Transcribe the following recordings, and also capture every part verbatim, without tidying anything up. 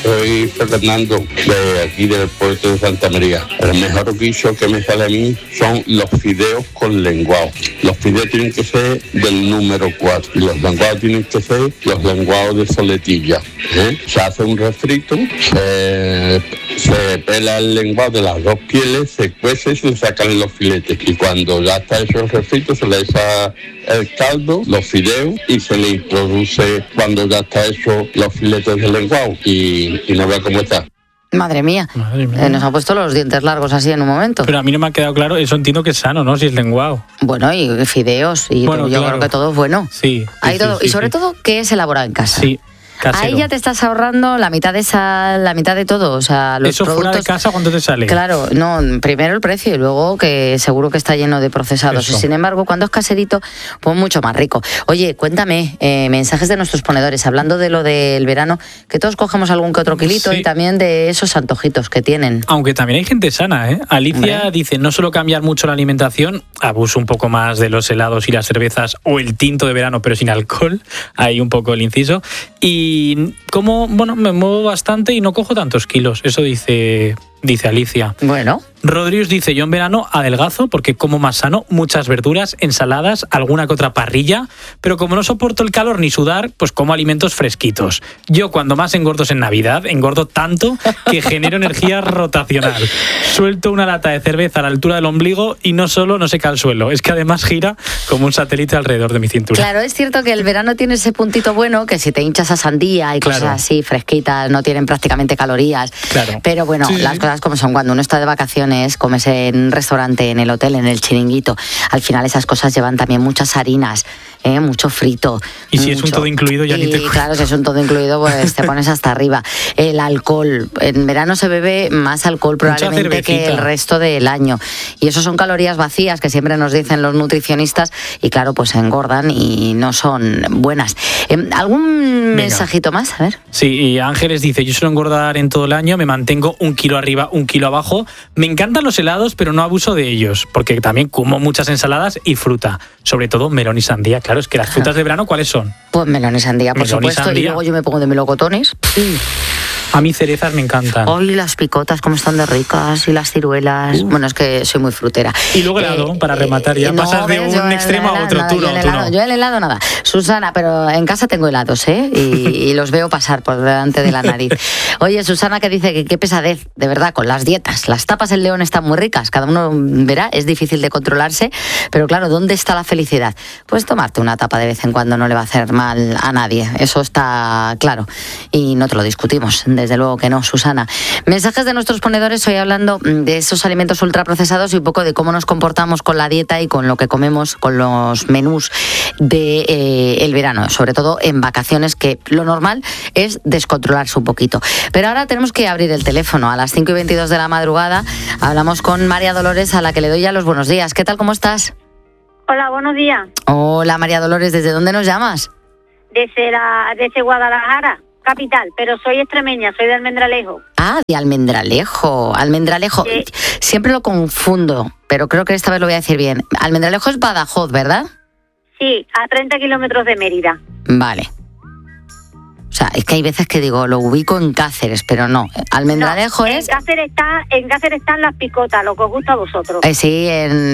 soy Fernando, de aquí del puerto de Santa María. El mejor guiso que me sale a mí son los fideos con lenguado. Los fideos tienen que ser del número cuatro y los lenguados tienen que ser los lenguados de soletilla. ¿eh? Se hace un refrito, se, se pela el lenguado de las dos pieles, se cuece y se sacan los filetes. Y cuando ya está hecho el refrito, se le echa el caldo, los fideos y se le introduce cuando ya está hecho los filetes del lenguado y, y no vea cómo está. Madre mía, Madre mía. Eh, nos ha puesto los dientes largos así en un momento. Pero a mí no me ha quedado claro, eso entiendo que es sano, ¿no? Si es lenguado. Bueno, y fideos, y bueno, yo claro. creo que todo es bueno. Sí. Hay sí, todo, sí, y sobre sí. todo que es elaborado en casa. Sí. Casero. Ahí ya te estás ahorrando la mitad de sal, la mitad de todo, o sea, los ¿Eso productos... fuera de casa cuánto te sale? Claro, no, primero el precio y luego que seguro que está lleno de procesados. Eso. Y sin embargo, cuando es caserito, pues mucho más rico. Oye, cuéntame, eh, mensajes de nuestros ponedores, hablando de lo del verano, que todos cogemos algún que otro kilito sí. y también de esos antojitos que tienen. Aunque también hay gente sana, ¿eh? Alicia Hombre. dice, no solo cambiar mucho la alimentación, abuso un poco más de los helados y las cervezas o el tinto de verano, pero sin alcohol, ahí un poco el inciso. Y como bueno, me muevo bastante y no cojo tantos kilos. Eso dice, dice Alicia. Bueno. Rodríguez dice, yo en verano adelgazo porque como más sano, muchas verduras, ensaladas, alguna que otra parrilla, pero como no soporto el calor ni sudar, pues como alimentos fresquitos. Yo cuando más engordo es en Navidad, engordo tanto que genero energía rotacional. Suelto una lata de cerveza a la altura del ombligo y no solo no se cae al suelo, es que además gira como un satélite alrededor de mi cintura. Claro, es cierto que el verano tiene ese puntito bueno, que si te hinchas a sandía y cosas claro. así fresquitas, no tienen prácticamente calorías. Claro. Pero bueno, sí, las sí. cosas como son, cuando uno está de vacaciones, comes en un restaurante, en el hotel, en el chiringuito, al final esas cosas llevan también muchas harinas, ¿eh? mucho frito. Y si mucho. es un todo incluido ya y, ni te cuento. Claro, si es un todo incluido pues te pones hasta arriba. El alcohol, en verano se bebe más alcohol probablemente que el resto del año. Y eso son calorías vacías que siempre nos dicen los nutricionistas y claro, pues engordan y no son buenas. ¿Algún Venga. mensajito más? A ver. Sí, y Ángeles dice, yo suelo engordar en todo el año, me mantengo un kilo arriba, un kilo abajo. Me encantan los helados, pero no abuso de ellos, porque también como muchas ensaladas y fruta, sobre todo melón y sandía. Claro, es que las frutas de verano, ¿cuáles son? Pues melón y sandía, por melón supuesto, y, y luego yo me pongo de melocotones. Sí. A mí cerezas me encantan. Hoy las picotas, cómo están de ricas, y las ciruelas. Uh. Bueno, es que soy muy frutera. Y luego helado, eh, para rematar, ya eh, pasas no, de un extremo a otro. Nada, Tú no, yo, el tú helado, no. yo el helado nada. Susana, pero en casa tengo helados, ¿eh? Y, y los veo pasar por delante de la nariz. Oye, Susana, que dice que qué pesadez, de verdad, con las dietas. Las tapas del León están muy ricas, cada uno verá, es difícil de controlarse, pero claro, ¿dónde está la felicidad? Pues tomarte una tapa de vez en cuando no le va a hacer mal a nadie, eso está claro. Y no te lo discutimos, desde luego que no, Susana. Susana. Mensajes de nuestros ponedores, hoy hablando de esos alimentos ultraprocesados y un poco de cómo nos comportamos con la dieta y con lo que comemos, con los menús de eh, el verano, sobre todo en vacaciones, que lo normal es descontrolarse un poquito. Pero ahora tenemos que abrir el teléfono. A las cinco y veintidós de la madrugada hablamos con María Dolores, a la que le doy ya los buenos días. ¿Qué tal, cómo estás? Hola, buenos días. Hola, María Dolores, ¿desde dónde nos llamas? Desde, la, desde Guadalajara, capital, pero soy extremeña, soy de Almendralejo. Ah, de Almendralejo, Almendralejo. Sí. Siempre lo confundo, pero creo que esta vez lo voy a decir bien. Almendralejo es Badajoz, ¿verdad? Sí, a treinta kilómetros de Mérida. Vale. O sea, es que hay veces que digo, lo ubico en Cáceres, pero no. Almendralejo no, es... En Cáceres, está, en Cáceres están las picotas, lo que os gusta a vosotros. Eh, sí, en,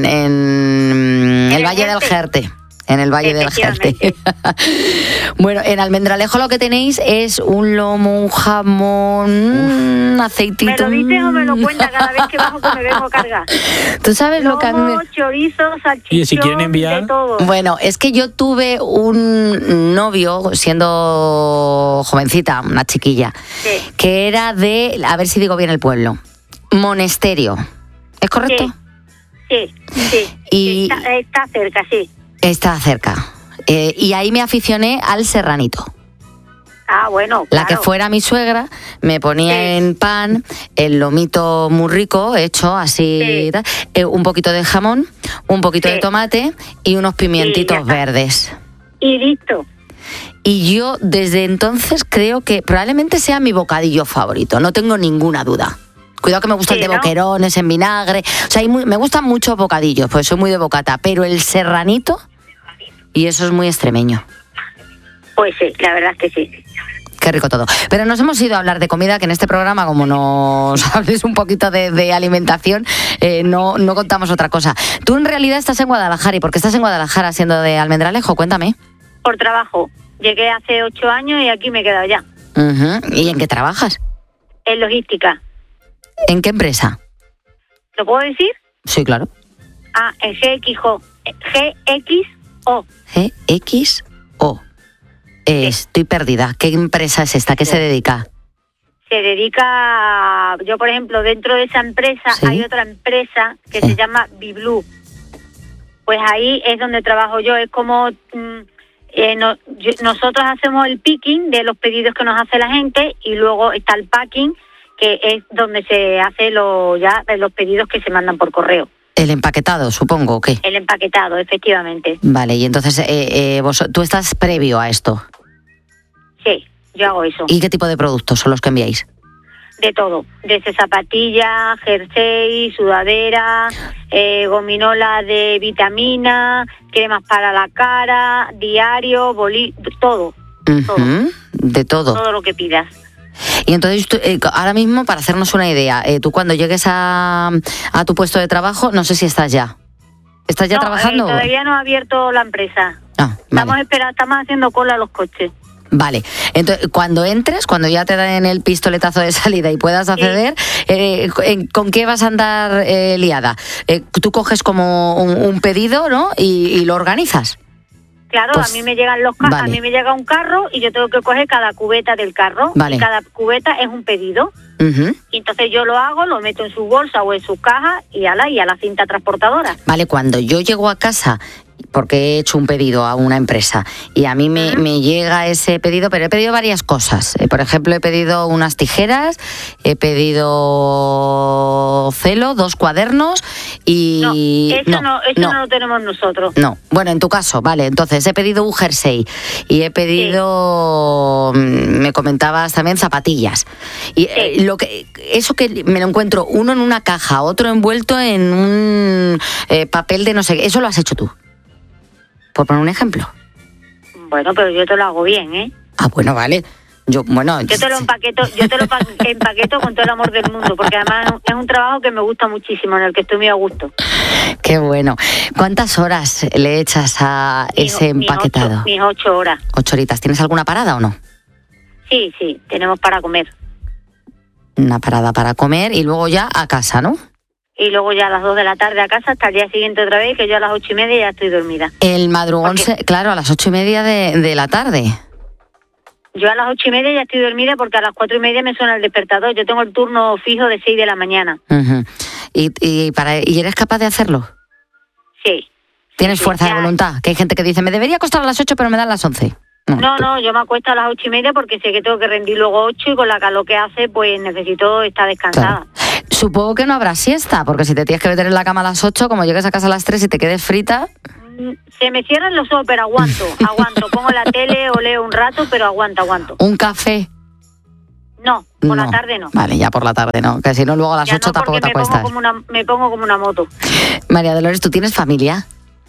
en el, el Valle del Jerte. En el Valle del Jerte. Bueno, en Almendralejo lo que tenéis es un lomo, un jamón, un aceitito. ¿Me lo dices o me lo cuentas cada vez que bajo que me vengo a cargar? ¿Tú sabes lomo, lo que a mí... chorizo, salchichón, y si quieren enviar... de todo. Bueno, es que yo tuve un novio, siendo jovencita, una chiquilla, sí. que era de, a ver si digo bien el pueblo, Monesterio. ¿Es correcto? Sí, sí, sí. Y... Está, está cerca, sí. Está cerca. Eh, y ahí me aficioné al serranito. Ah, bueno, La claro. que fuera mi suegra me ponía sí. en pan el lomito muy rico, hecho así, sí. eh, un poquito de jamón, un poquito sí. de tomate y unos pimientitos sí, verdes. Y listo. Y yo desde entonces creo que probablemente sea mi bocadillo favorito, no tengo ninguna duda. Cuidado que me gusta sí, el de ¿no? boquerones en vinagre. O sea, hay muy, me gustan muchos bocadillos, pues soy muy de bocata. Pero el serranito, y eso es muy extremeño. Pues sí, la verdad es que sí. qué rico todo. Pero nos hemos ido a hablar de comida, que en este programa, como nos hables un poquito de, de alimentación, eh, no, no contamos otra cosa. Tú en realidad estás en Guadalajara, ¿y por qué estás en Guadalajara siendo de Almendralejo? Cuéntame. Por trabajo. Llegué hace ocho años y aquí me he quedado ya. Uh-huh. ¿Y en qué trabajas? En logística. ¿En qué empresa? ¿Lo puedo decir? Sí, claro. Ah, en G X O. G X O. G X O. Eh, Sí. Estoy perdida. ¿Qué empresa es esta? ¿Qué Sí. se dedica? Se dedica a... Yo, por ejemplo, dentro de esa empresa Sí. hay otra empresa que Sí. se llama Biblu. Pues ahí es donde trabajo yo. Es como... mm, eh, no- yo- nosotros hacemos el picking de los pedidos que nos hace la gente y luego está el packing, que es donde se hace lo, ya de los pedidos que se mandan por correo. El empaquetado, supongo, ¿o qué? El empaquetado, efectivamente. Vale, y entonces eh, eh, vos, tú estás previo a esto. Sí, yo hago eso. ¿Y qué tipo de productos son los que enviáis? De todo, desde zapatillas, jersey, sudadera, eh, gominola de vitamina, cremas para la cara, diario, boli, todo, Ujú, de todo. todo lo que pidas. Y entonces, tú, eh, ahora mismo, para hacernos una idea, eh, tú cuando llegues a, a tu puesto de trabajo, no sé si estás ya. ¿Estás ya No, trabajando? eh, todavía no ha abierto la empresa. Ah, Estamos vale. esperando, estamos haciendo cola a los coches. Vale, entonces cuando entres, cuando ya te den el pistoletazo de salida y puedas acceder, eh, ¿en- ¿con qué vas a andar eh, liada? Eh, tú coges como un, un pedido, ¿no? Y, y lo organizas. Claro, Pues, a mí me llegan los ca- vale. a mí me llega un carro y yo tengo que coger cada cubeta del carro. Vale. Y cada cubeta es un pedido. Ujú. Y entonces yo lo hago, lo meto en su bolsa o en su caja y a la y a la cinta transportadora. Vale, cuando yo llego a casa, porque he hecho un pedido a una empresa y a mí me, me llega ese pedido, pero he pedido varias cosas. Eh, Por ejemplo, he pedido unas tijeras, he pedido celo, dos cuadernos y... No, eso no, eso no. no. lo tenemos nosotros. No, bueno, en tu caso, vale, entonces he pedido un jersey y he pedido, mm, me comentabas también zapatillas. Y eh, lo que eso que me lo encuentro uno en una caja, otro envuelto en un eh, papel de no sé qué, eso lo has hecho tú. Por poner un ejemplo. Bueno, pero yo te lo hago bien, ¿eh? Ah, bueno, vale. Yo, bueno, Yo te lo empaqueto, yo te lo pa- empaqueto con todo el amor del mundo, porque además es un trabajo que me gusta muchísimo, en el que estoy muy a gusto. qué bueno. ¿Cuántas horas le echas a Mis- ese mis empaquetado? ocho- Mis ocho horas. Ocho horitas. ¿Tienes alguna parada o no? Sí, sí, tenemos para comer. Una parada para comer y luego ya a casa, ¿no? Y luego ya a las dos de la tarde a casa, hasta el día siguiente otra vez, que yo a las ocho y media ya estoy dormida. El madrugón, ¿Por qué? se- claro, a las ocho y media de, de la tarde. Yo a las ocho y media ya estoy dormida porque a las cuatro y media me suena el despertador. Yo tengo el turno fijo de seis de la mañana. Ujú. y, y, para, ¿Y eres capaz de hacerlo? Sí. ¿Tienes sí, fuerza ya. de voluntad? Que hay gente que dice, me debería acostar a las ocho, pero me dan las once. No, no, yo me acuesto a las ocho y media porque sé que tengo que rendir luego ocho y con la calor que hace, pues necesito estar descansada. Claro. Supongo que no habrá siesta, porque si te tienes que meter en la cama a las ocho, como llegues a casa a las tres y te quedes frita... Mm, Se me cierran los ojos, pero aguanto, aguanto. Pongo la tele o leo un rato, pero aguanto, aguanto. ¿Un café? No, por No. la tarde no. Vale, ya por la tarde no, que si no luego a las Ya ocho no, tampoco porque te me pongo, acuestas. como una, me pongo como una moto. María Dolores, ¿tú tienes familia?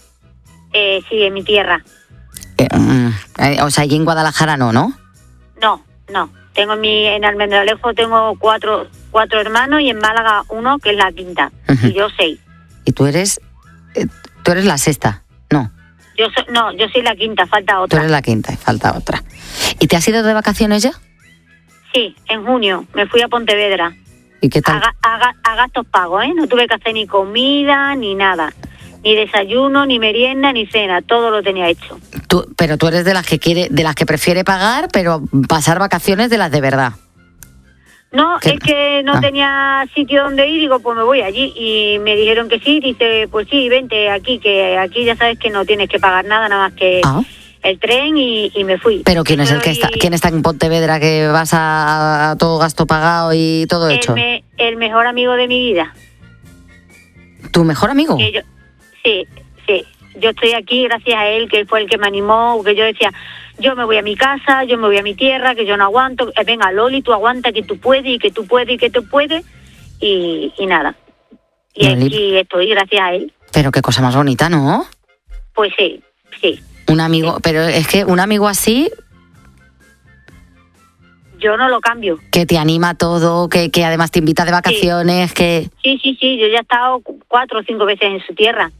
Eh, sí, en mi tierra. Eh, mm, eh, o sea, allí en Guadalajara no, ¿no? No, no. Tengo en, mi, en Almendralejo tengo cuatro, cuatro hermanos y en Málaga uno, que es la quinta. Ujú. Y yo seis. Y tú eres... eh, tú eres la sexta, no. Yo so- no, yo soy la quinta, falta Tú otra. eres la quinta y falta otra. ¿Y te has ido de vacaciones ya? Sí, en junio me fui a Pontevedra. ¿Y qué A, tal? ga- a ga- a gastos pagos, ¿eh? No tuve que hacer ni comida, ni nada. Ni desayuno, ni merienda, ni cena. Todo lo tenía hecho. Tú, pero tú eres de las que quiere, de las que prefiere pagar, pero pasar vacaciones de las de verdad. No, ¿Qué? es que no Ah. tenía sitio donde ir, digo, pues me voy allí. Y me dijeron que sí, dice, pues sí, vente aquí, que aquí ya sabes que no tienes que pagar nada, nada más que Ah. el tren y, y me fui. Pero ¿quién es el que Pero está, y- quién está en Pontevedra que vas a, a todo gasto pagado y todo el, hecho? me- el mejor amigo de mi vida. ¿Tu mejor amigo? Que yo, sí, sí. Yo estoy aquí gracias a él, que fue el que me animó, que yo decía, yo me voy a mi casa, yo me voy a mi tierra, que yo no aguanto. Eh, venga, Loli, tú aguanta, que tú puedes, y que tú puedes, y que tú puedes. Y, y nada. Y Loli. aquí estoy gracias a él. Pero qué cosa más bonita, ¿no? Pues sí, sí. Un amigo, pero es que un amigo así yo no lo cambio. Que te anima todo, que, que además te invita de vacaciones, sí. que... Sí, sí, sí, yo ya he estado cuatro o cinco veces en su tierra.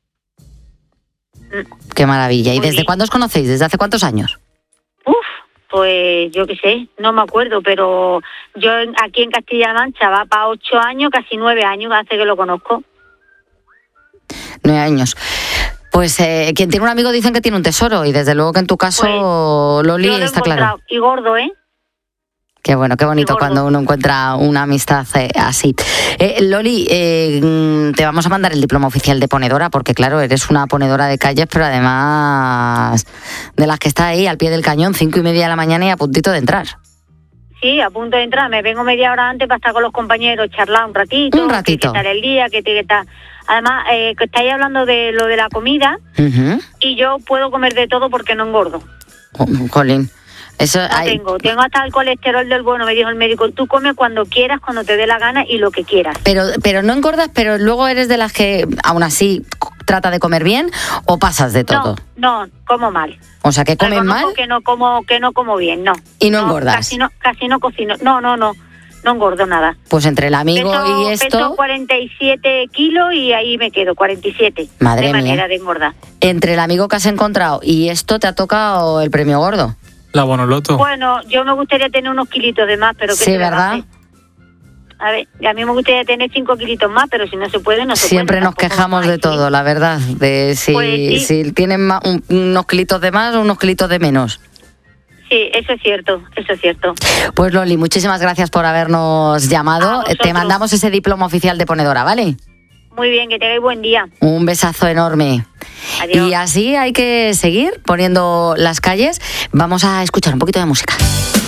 Qué maravilla. ¿Y Muy desde bien. cuándo os conocéis? ¿Desde hace cuántos años? Uf, pues yo qué sé, no me acuerdo, pero yo en- aquí en Castilla-La Mancha va para ocho años, casi nueve años, hace que lo conozco. Nueve años. Pues eh, quien tiene un amigo dicen que tiene un tesoro y desde luego que en tu caso, Pues, Loli, yo lo he está claro. encontrado. Y gordo, ¿eh? Qué bueno, qué bonito gordo. cuando uno encuentra una amistad eh, así. Eh, Loli, eh, mm, te vamos a mandar el diploma oficial de ponedora, porque claro, eres una ponedora de calles, pero además de las que está ahí al pie del cañón, cinco y media de la mañana y a puntito de entrar. Sí, a punto de entrar. Me vengo media hora antes para estar con los compañeros, charlar un ratito. Un ratito. ¿Qué tal el día? ¿Qué, qué tal? Además, eh, que estáis hablando de lo de la comida Ujú. y yo puedo comer de todo porque no engordo. Oh, Colín. Eso, No ay, tengo. Tengo hasta el colesterol del bueno, me dijo el médico. Tú comes cuando quieras, cuando te dé la gana y lo que quieras. pero, pero no engordas, pero luego eres de las que aún así trata de comer bien o pasas de todo. No, no, como mal. O sea, que comes Reconozco mal que no como, que no como bien, no. y no engordas. Casi no, casi no cocino. No, no, no. No engordo nada. Pues entre el amigo peso, y esto, peso cuarenta y siete kilos y ahí me quedo, cuarenta y siete. Madre de mía. manera de engordar. entre el amigo que has encontrado y esto te ha tocado el premio gordo. La Bonoloto. Bueno, yo me gustaría tener unos kilitos de más, pero que Sí, se me ¿verdad? baje. A ver, a mí me gustaría tener cinco kilitos más, pero si no se puede, no se Siempre puede. nos Tampoco quejamos hay de todo, que- la verdad. De si, Pues sí. si tienen ma- un- unos kilitos de más o unos kilitos de menos. Sí, eso es cierto, eso es cierto. Pues Loli, muchísimas gracias por habernos llamado. A vosotros. Te mandamos ese diploma oficial de ponedora, ¿vale? Muy bien, que tengáis buen día. Un besazo enorme. Adiós. Y así hay que seguir poniendo las calles. Vamos a escuchar un poquito de música.